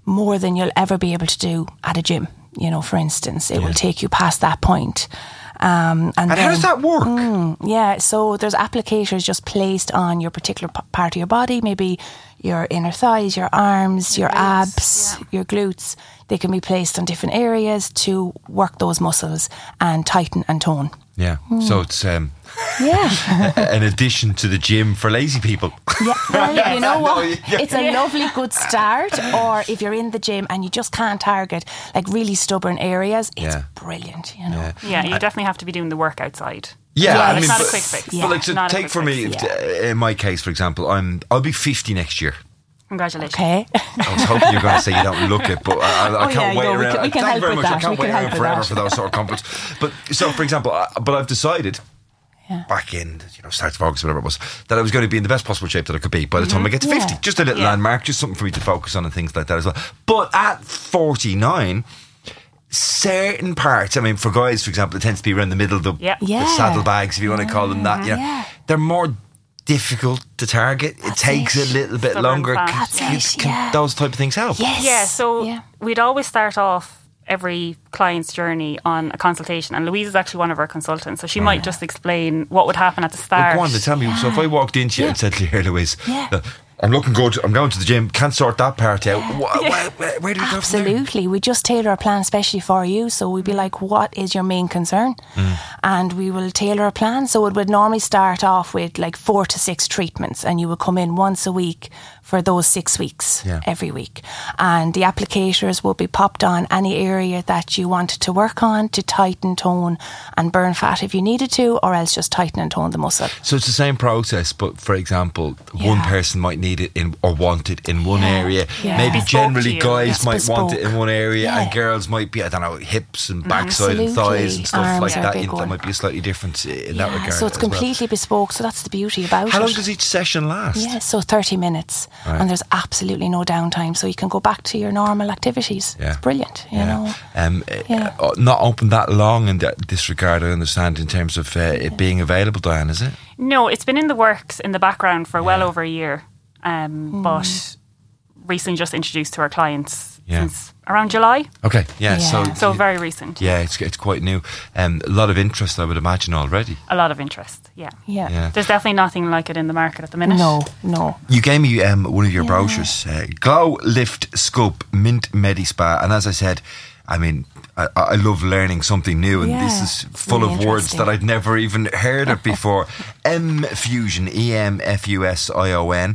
more than you'll ever be able to do at a gym. You know, for instance, it will take you past that point. And how does that work? So there's applicators just placed on your particular part of your body, maybe your inner thighs, your arms, your abs, your glutes. They can be placed on different areas to work those muscles and tighten and tone. Yeah, so it's an addition to the gym for lazy people. Yeah, well, you know what? It's a lovely good start. Or if you're in the gym and you just can't target like really stubborn areas, it's brilliant, you know. Yeah, you definitely have to be doing the work outside. Yeah, it's not a quick fix. But like, so take for me, in my case, for example, I'll be 50 next year. Congratulations. Okay. I was hoping you were going to say you don't look it, but I can't wait around. We can Thank you very help much. with I can't that. wait around forever for those sort of compliments. But so, for example, I've decided back in start of August, whatever it was, that I was going to be in the best possible shape that I could be by the time I get to 50. Just a little landmark, just something for me to focus on and things like that as well. But at 49, certain parts, I mean, for guys, for example, it tends to be around the middle of the saddlebags, if you want to call them that. They're more difficult to target. It takes a little bit longer. Can those type of things help? Yes. Yeah, so we'd always start off every client's journey on a consultation, and Louise is actually one of our consultants, so she might just explain what would happen at the start. Go on to tell me. So if I walked into you and said to you, here, Louise, I'm looking good, I'm going to the gym, can't sort that part out. Where do we go from there? Absolutely. We just tailor a plan especially for you. So we'd be like, what is your main concern? And we will tailor a plan. So it would normally start off with like 4 to 6 treatments, and you would come in once a week for those 6 weeks every week. And the applicators will be popped on any area that you wanted to work on to tighten, tone and burn fat if you needed to, or else just tighten and tone the muscle. So it's the same process, but for example, one person might need it in or want it in one area. Maybe generally guys might want it in one area and girls might be, I don't know, hips and backside and thighs and stuff arms like that. That might be a slightly different in that regard. So it's completely bespoke. So that's the beauty about it. How long does each session last? Yeah, so 30 minutes. Right. And there's absolutely no downtime, so you can go back to your normal activities. It's brilliant, you know. Not open that long in this regard, I understand, in terms of it being available, Diane, is it? No, it's been in the works in the background for well over a year, but recently just introduced to our clients since around July. Okay, so very recent. Yeah, it's quite new. A lot of interest, I would imagine, already. A lot of interest, yeah. There's definitely nothing like it in the market at the minute. No. You gave me one of your brochures, Glow Lift Sculpt Mint Medi-Spa, and as I said, I mean, I love learning something new, and this is full of words that I'd never even heard of before. M-Fusion, E-M-F-U-S-I-O-N,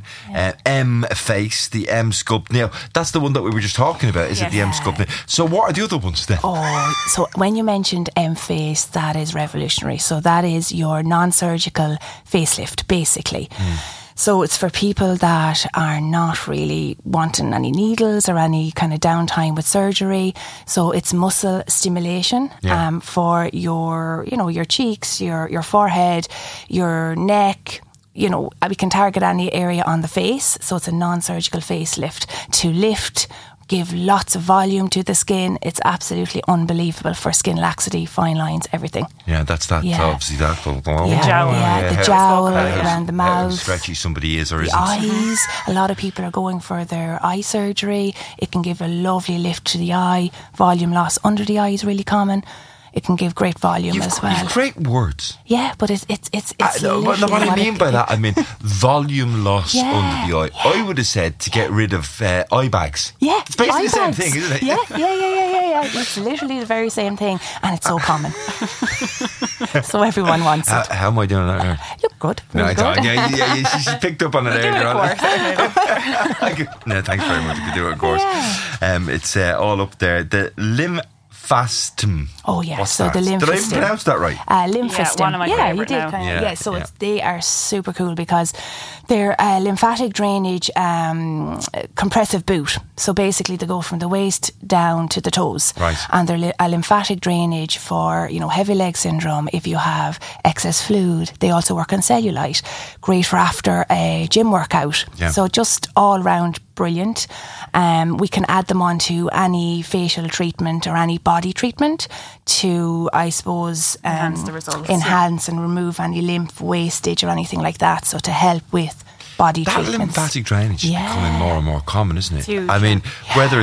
M-Face, the M-Sculpt Nail. That's the one that we were just talking about, is it the M-Sculpt Nail? So what are the other ones then? So when you mentioned M-Face, that is revolutionary. So that is your non-surgical facelift, basically. So it's for people that are not really wanting any needles or any kind of downtime with surgery. So it's muscle stimulation for your, your cheeks, your forehead, your neck. We can target any area on the face. So it's a non-surgical facelift to lift, give lots of volume to the skin. It's absolutely unbelievable for skin laxity, fine lines, everything. Yeah, that's that. Obviously, that. The jowl. The jowl around the mouth. How stretchy somebody is or isn't. The eyes. A lot of people are going for their eye surgery. It can give a lovely lift to the eye. Volume loss under the eye is really common. It can give great volume as well. You've great words. Yeah, but it's what I mean by that, I mean volume loss under the eye. I would have said to get rid of eye bags. Yeah, it's basically the same thing, isn't it? Yeah. It's literally the very same thing, and it's so common. So everyone wants it. How am I doing that now? Look good. No, I don't. Yeah, she picked up on it earlier on. No, thanks very much. You could do it, of course. It's all up there. The Lymphastim. Oh yeah, what's so that? the Lymphastim. Did I even pronounce that right? Lymphastim. One of my favourite you did. So they are super cool because they're a lymphatic drainage compressive boot. So basically they go from the waist down to the toes. Right. And they're a lymphatic drainage for, heavy leg syndrome. If you have excess fluid, they also work on cellulite. Great for after a gym workout. Yeah. So just all round brilliant. We can add them onto any facial treatment or any body treatment to, I suppose, enhance the results. Enhance and remove any lymph wastage or anything like that. So to help with body treatments. That lymphatic drainage is becoming more and more common, isn't it? It's huge. I mean, whether